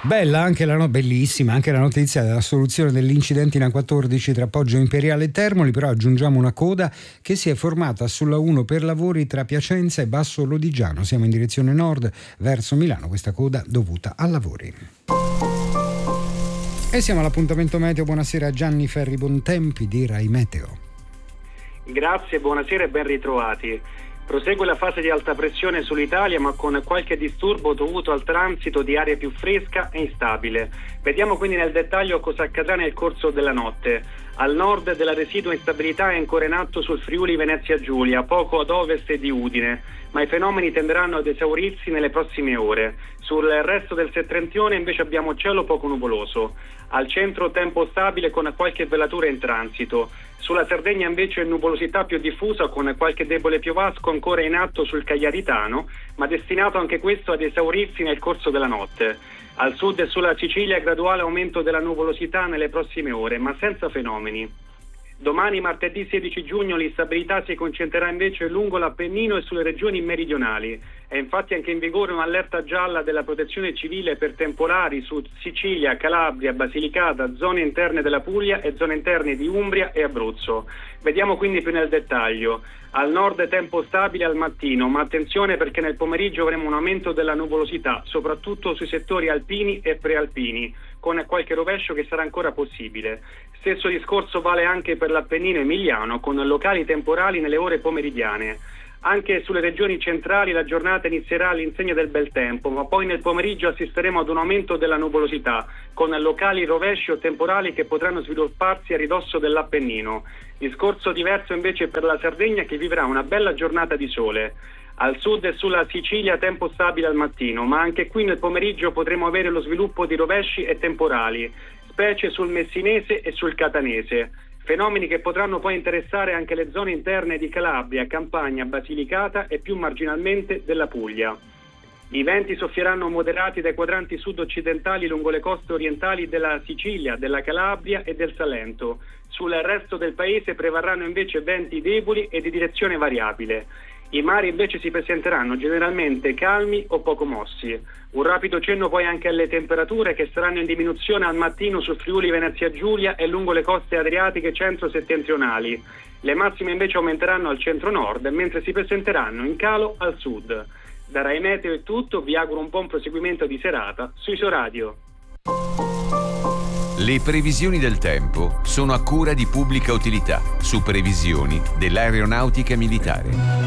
Bella anche bellissima anche la notizia della soluzione dell'incidente in A14 tra Poggio Imperiale e Termoli, però aggiungiamo una coda che si è formata sulla 1 per lavori tra Piacenza e Basso Lodigiano. Siamo in direzione nord verso Milano, questa coda dovuta a lavori. E siamo all'appuntamento meteo. Buonasera Gianni Ferri Bontempi di Rai Meteo. Grazie, buonasera e ben ritrovati. Prosegue la fase di alta pressione sull'Italia, ma con qualche disturbo dovuto al transito di aria più fresca e instabile. Vediamo quindi nel dettaglio cosa accadrà nel corso della notte. Al nord della residua instabilità è ancora in atto sul Friuli Venezia Giulia, poco ad ovest di Udine, ma i fenomeni tenderanno ad esaurirsi nelle prossime ore. Sul resto del settentrione invece abbiamo cielo poco nuvoloso. Al centro tempo stabile con qualche velatura in transito. Sulla Sardegna invece nuvolosità più diffusa con qualche debole piovasco ancora in atto sul Cagliaritano, ma destinato anche questo ad esaurirsi nel corso della notte. Al sud e sulla Sicilia graduale aumento della nuvolosità nelle prossime ore, ma senza fenomeni. Domani, martedì 16 giugno, l'instabilità si concentrerà invece lungo l'Appennino e sulle regioni meridionali. È infatti anche in vigore un'allerta gialla della Protezione Civile per temporali su Sicilia, Calabria, Basilicata, zone interne della Puglia e zone interne di Umbria e Abruzzo. Vediamo quindi più nel dettaglio. Al nord tempo stabile al mattino, ma attenzione perché nel pomeriggio avremo un aumento della nuvolosità, soprattutto sui settori alpini e prealpini, con qualche rovescio che sarà ancora possibile. Stesso discorso vale anche per l'Appennino emiliano, con locali temporali nelle ore pomeridiane. Anche sulle regioni centrali la giornata inizierà all'insegna del bel tempo, ma poi nel pomeriggio assisteremo ad un aumento della nuvolosità, con locali rovesci o temporali che potranno svilupparsi a ridosso dell'Appennino. Discorso diverso invece per la Sardegna, che vivrà una bella giornata di sole. Al sud e sulla Sicilia tempo stabile al mattino, ma anche qui nel pomeriggio potremo avere lo sviluppo di rovesci e temporali, specie sul messinese e sul catanese. Fenomeni che potranno poi interessare anche le zone interne di Calabria, Campania, Basilicata e più marginalmente della Puglia. I venti soffieranno moderati dai quadranti sud-occidentali lungo le coste orientali della Sicilia, della Calabria e del Salento. Sul resto del paese prevarranno invece venti deboli e di direzione variabile. I mari invece si presenteranno generalmente calmi o poco mossi. Un rapido cenno poi anche alle temperature, che saranno in diminuzione al mattino sul Friuli Venezia Giulia e lungo le coste adriatiche centro-settentrionali. Le massime invece aumenteranno al centro-nord, mentre si presenteranno in calo al sud. Da Rai Meteo è tutto, vi auguro un buon proseguimento di serata su Isoradio. Le previsioni del tempo sono a cura di Pubblica Utilità, su previsioni dell'aeronautica militare.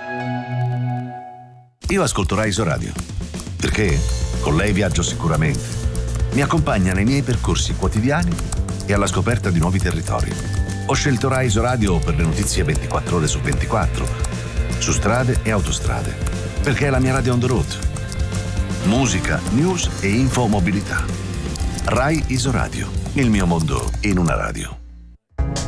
Io ascolto Rai Isoradio, perché con lei viaggio sicuramente. Mi accompagna nei miei percorsi quotidiani e alla scoperta di nuovi territori. Ho scelto Rai Isoradio per le notizie 24 ore su 24, su strade e autostrade, perché è la mia radio on the road. Musica, news e infomobilità. Rai Isoradio, il mio mondo in una radio.